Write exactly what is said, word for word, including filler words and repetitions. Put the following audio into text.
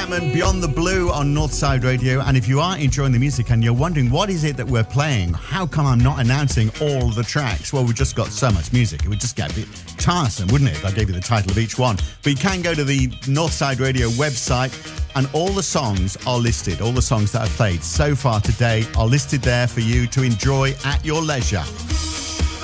Chapman, Beyond the Blue on Northside Radio. And if you are enjoying the music and you're wondering what is it that we're playing, how come I'm not announcing all the tracks? Well, we've just got so much music. It would just get a bit tiresome, wouldn't it, if I gave you the title of each one? But you can go to the Northside Radio website and all the songs are listed. All the songs that I've played so far today are listed there for you to enjoy at your leisure.